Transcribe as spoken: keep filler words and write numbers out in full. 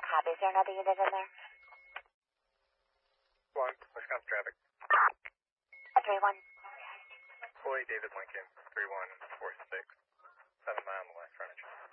Copy. Is there another unit in there? One, Wisconsin traffic. three one. Employee David Lincoln, three one four six, seven mile on the west frontage.